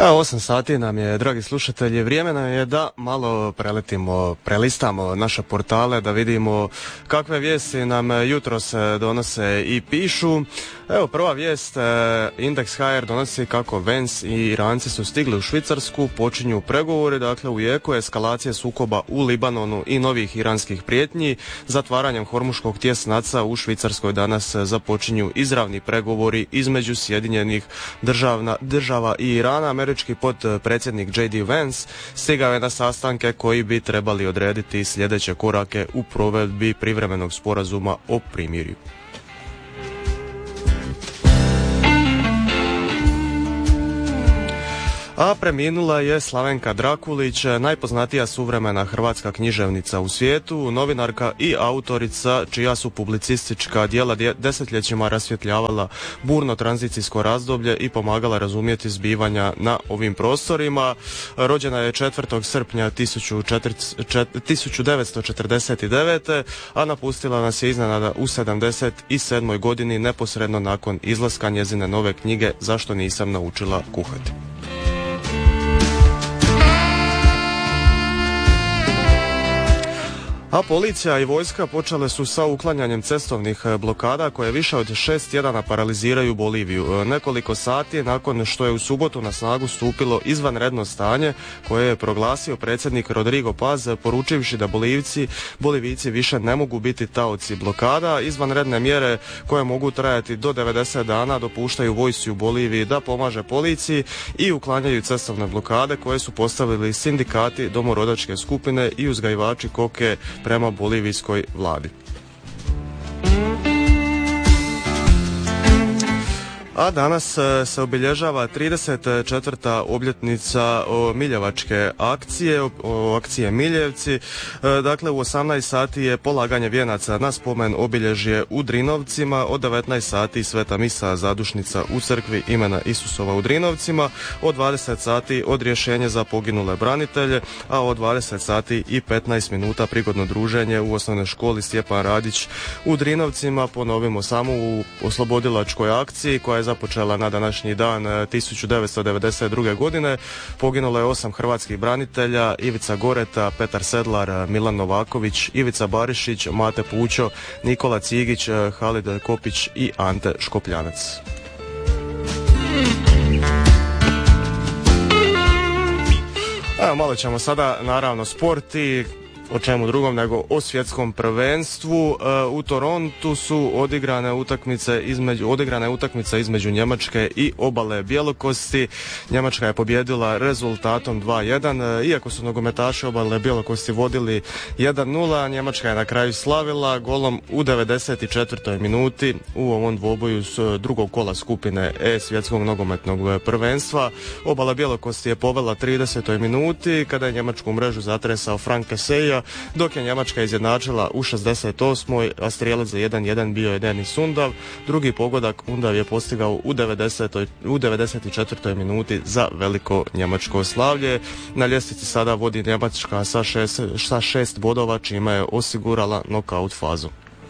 8 sati nam je, dragi slušatelji, vrijeme nam je da malo prelistamo naše portale, da vidimo kakve vijesti nam jutros donose i pišu. Evo, prva vijest, Index.hr donosi kako Vance i Iranci su stigli u Švicarsku, počinju pregovori, dakle u jeku eskalacije sukoba u Libanonu i novih iranskih prijetnji. Zatvaranjem Hormuškog tjesnaca u Švicarskoj danas započinju izravni pregovori između Sjedinjenih država i Irana. Američki potpredsjednik J.D. Vance stigao je na sastanke koji bi trebali odrediti sljedeće korake u provedbi privremenog sporazuma o primirju. A preminula je Slavenka Drakulić, najpoznatija suvremena hrvatska književnica u svijetu, novinarka i autorica čija su publicistička djela desetljećima rasvjetljavala burno tranzicijsko razdoblje i pomagala razumjeti zbivanja na ovim prostorima. Rođena je 4. srpnja 1949. a napustila nas je iznenada u 77. godini neposredno nakon izlaska njezine nove knjige Zašto nisam naučila kuhati. A policija i vojska počele su sa uklanjanjem cestovnih blokada koje više od 6 tjedana paraliziraju Boliviju. Nekoliko sati nakon što je u subotu na snagu stupilo izvanredno stanje koje je proglasio predsjednik Rodrigo Paz, poručivši da Bolivijci više ne mogu biti taoci blokada. Izvanredne mjere koje mogu trajati do 90 dana dopuštaju vojsci u Boliviji da pomaže policiji i uklanjaju cestovne blokade koje su postavili sindikati, domorodačke skupine i uzgajivači koke prema bolivijskoj vladi. A danas se obilježava 34. obljetnica Miljevačke akcije Miljevci. Dakle, u 18 sati je polaganje vijenaca na spomen obilježje u Drinovcima, od 19 sati sveta misa zadušnica u crkvi imena Isusova u Drinovcima, od 20 sati odrješenje za poginule branitelje, a od 20 sati i 15 minuta prigodno druženje u osnovnoj školi Stjepan Radić u Drinovcima. Ponovimo samo u oslobodilačkoj akciji koja je započela na današnji dan 1992. godine. Poginulo je 8 hrvatskih branitelja: Ivica Goreta, Petar Sedlar, Milan Novaković, Ivica Barišić, Mate Pućo, Nikola Cigić, Halid Kopić i Ante Škopljanac. Evo, malo ćemo sada naravno sport i o čemu drugom nego o svjetskom prvenstvu. U Torontu su odigrane utakmice između Njemačke i Obale Bjelokosti. Njemačka je pobijedila rezultatom 2:1. Iako su nogometaši Obale Bjelokosti vodili 1:0, Njemačka je na kraju slavila golom u 94. minuti u ovom dvoboju s drugog kola skupine E svjetskog nogometnog prvenstva. Obala Bjelokosti je povela 30. minuti kada je njemačku mrežu zatresao Frank Kesseja, dok je Njemačka izjednačila u 68. a strijelac za 1:1 bio je Denis Sundav. Drugi pogodak Undav je postigao u 94. minuti za veliko njemačko slavlje. Na ljestvici sada vodi Njemačka sa 6 bodova, čime je osigurala nokaut fazu.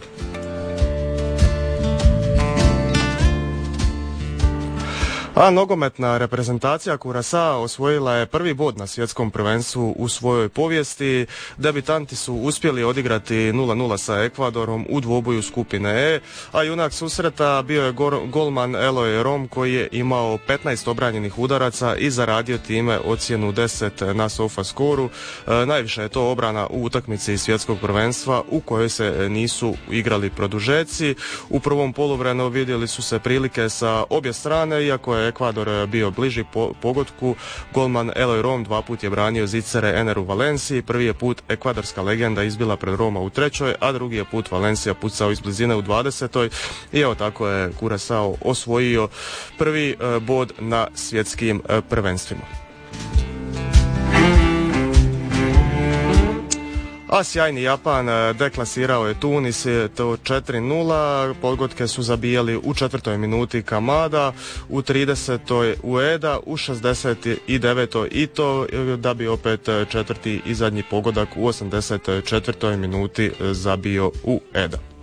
A nogometna reprezentacija Curaçao osvojila je prvi bod na svjetskom prvenstvu u svojoj povijesti. Debitanti su uspjeli odigrati 0:0 sa Ekvadorom u dvoboju skupine E, a junak susreta bio je golman Eloy Rom koji je imao 15 obranjenih udaraca i zaradio time ocjenu 10 na SofaScore-u. Najviše je to obrana u utakmici svjetskog prvenstva u kojoj se nisu igrali produžeci. U prvom poluvremenu vidjeli su se prilike sa obje strane, iako je Ekvador bio bliži pogodku. Golman Eloy Rom 2 put je branio zicere Eneru Valenciji. Prvi je put ekvadorska legenda izbila pred Roma u 3., a drugi je put Valencija pucao iz blizine u 20. I evo tako je Curaçao osvojio prvi bod na svjetskim prvenstvima. A sjajni Japan deklasirao je Tunis, to 4:0, pogodke su zabijali u 4. minuti Kamada, u 30. Ueda, u 69. Ito, da bi opet četvrti i zadnji pogodak u 84. minuti zabio Ueda.